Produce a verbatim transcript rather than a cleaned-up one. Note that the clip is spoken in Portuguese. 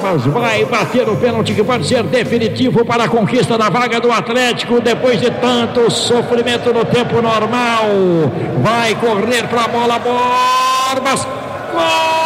Barbas vai bater o pênalti que pode ser definitivo para a conquista da vaga do Atlético depois de tanto sofrimento no tempo normal. Vai correr para a bola, Barbas. Gol!